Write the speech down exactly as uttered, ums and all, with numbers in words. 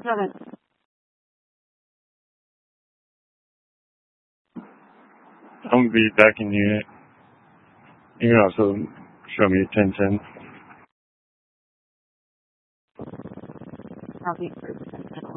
Seven. I'm gonna be back in unit. You can also show me ten ten. Copy.